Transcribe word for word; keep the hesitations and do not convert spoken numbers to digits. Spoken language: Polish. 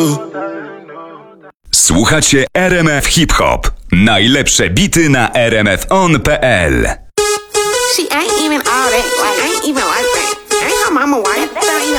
Słuchacie R M F Hip Hop. Najlepsze bity na r m f on kropka p l. She ain't even all that, like, ain't even like that.